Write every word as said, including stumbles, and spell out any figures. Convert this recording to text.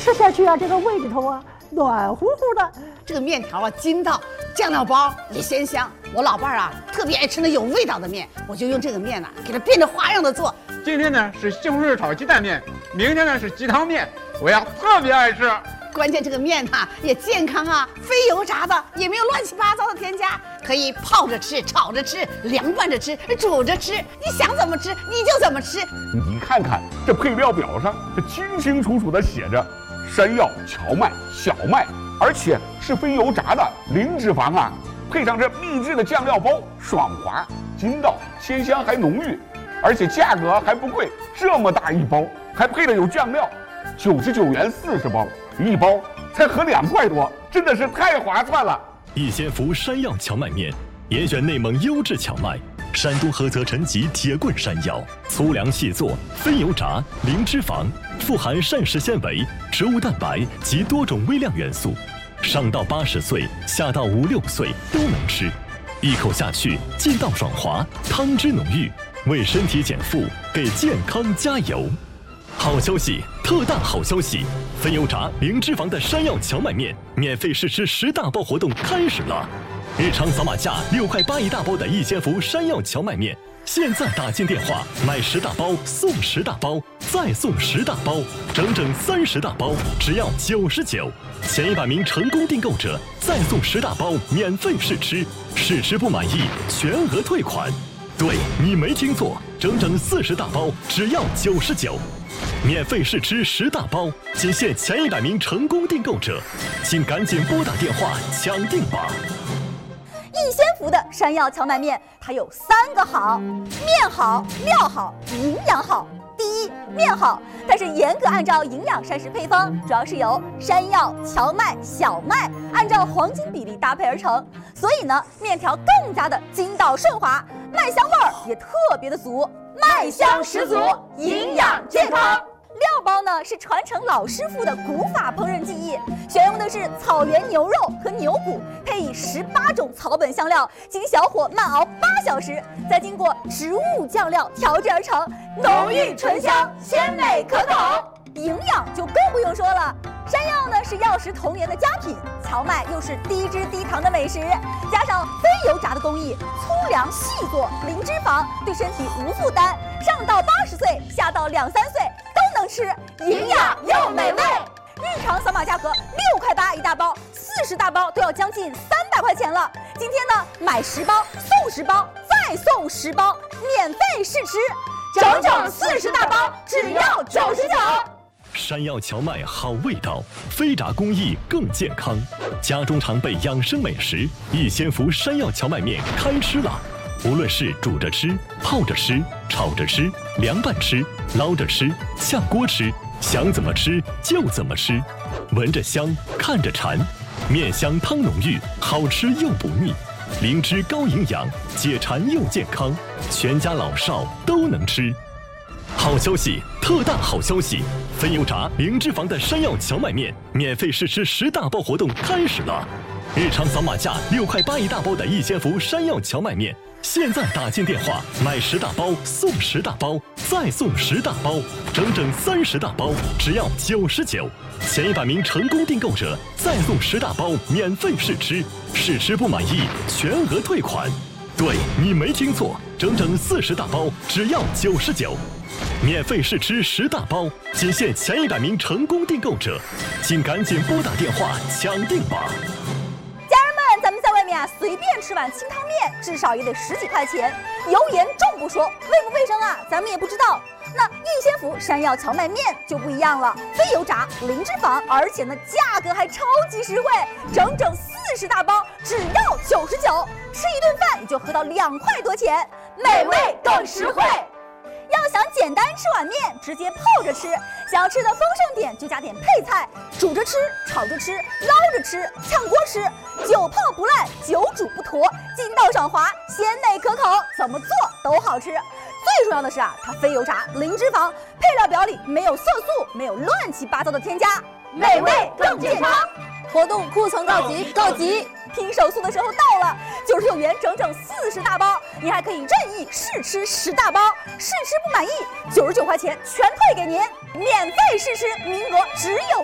吃下去啊，这个胃里头啊暖乎乎的。 这个面条啊筋道，酱料包也鲜香。我老伴儿啊特别爱吃那有味道的面，我就用这个面呢、啊、给它变着花样的做。 今天呢是西红柿炒鸡蛋面，明天呢是鸡汤面，我呀特别爱吃。 关键这个面呐、啊、也健康啊，非油炸的，也没有乱七八糟的添加，可以泡着吃、炒着吃、凉拌着吃、煮着吃，你想怎么吃你就怎么吃。 你看看这配料表上，这清清楚楚的写着山药、荞麦、小麦，而且是非油炸的，零脂肪啊。配上这秘制的酱料包，爽滑、筋道、鲜香还浓郁，而且价格还不贵，这么大一包，还配的有酱料，九十九元四十包。一包才合两块多，真的是太划算了。 逸仙福山药荞麦面，严选内蒙优质荞麦，山东菏泽陈集铁棍山药，粗粮细做，非油炸，零脂肪，富含膳食纤维、植物蛋白及多种微量元素，上到八十岁，下到五六岁都能吃。一口下去，劲道爽滑，汤汁浓郁，为身体减负，给健康加油。好消息，特大好消息！非油炸、零脂肪的山药荞麦面免费试吃十大包活动开始了！日常扫码价六块八一大包的逸仙福山药荞麦面，现在打进电话买十大包送十大包，再送十大包，整整三十大包，只要九十九。前一百名成功订购者再送十大包免费试吃，试吃不满意全额退款。对，你没听错，整整四十大包，只要九十九。免费试吃十大包，仅限前一百名成功订购者，请赶紧拨打电话抢订吧！ 逸仙福的山药荞麦面，它有三个好：面好、料好、营养好。第一，面好，它是严格按照营养膳食配方，主要是由山药、荞麦、小麦按照黄金比例搭配而成，所以呢，面条更加的筋道顺滑，麦香味儿也特别的足，麦香十足，营养健康。料包呢是传承老师傅的古法烹饪技艺，选用的是草原牛肉和牛骨，配以十八种草本香料，经小火慢熬八小时，再经过植物酱料调制而成，浓郁醇香，鲜美可口。营养就更不用说了，山药呢是药食同源的佳品，荞麦又是低脂低糖的美食，加上非油炸的工艺，粗粮细做，零脂肪，对身体无负担，上到八十岁，下到两三岁都能吃，营养又美味。日常扫码价格六块八一大包，四十大包都要将近三百块钱了。今天呢，买十包送十包，再送十包，免费试吃，整整四十大包，只要九十九。 山药荞麦好味道，非炸工艺更健康。家中常备养生美食，逸仙福山药荞麦面开吃了。无论是煮着吃、泡着吃、炒着吃、凉拌吃、捞着吃、下锅吃，想怎么吃就怎么吃。闻着香，看着馋，面香汤浓郁，好吃又不腻，灵芝高营养，解馋又健康，全家老少都能吃。好消息，特大好消息！非油炸、零脂肪的山药荞麦面免费试吃十大包活动开始了。日常扫码价六块八一大包的逸仙福山药荞麦面，现在打进电话买十大包送十大包，再送十大包，整整三十大包，只要九十九。前一百名成功订购者再送十大包免费试吃，试吃不满意全额退款。对，你没听错，整整四十大包，只要九十九。免费试吃十大包，仅限前一百名成功订购者，请赶紧拨打电话抢订吧！ 家人们，咱们在外面啊，随便吃碗清汤面，至少也得十几块钱，油盐重不说，卫不卫生啊，咱们也不知道。那逸仙福山药荞麦面就不一样了，非油炸，零脂肪，而且呢价格还超级实惠，整整四十大包，只要九十九，吃一顿饭也就合到两块多钱，美味更实惠。要想简单吃碗面，直接泡着吃；想要吃的丰盛点，就加点配菜，煮着吃、炒着吃、捞着吃、炝锅吃，久泡不烂，久煮不坨，筋道爽滑，鲜美可口，怎么做都好吃。最重要的是啊，它非油炸，零脂肪，配料表里没有色素，没有乱七八糟的添加，美味更健康。活动库存告急，告急！拼手速的时候到了，九十九元整整四十大包，你还可以任意试吃十大包，试吃不满意，九十九块钱全退给您，免费试吃，名额只有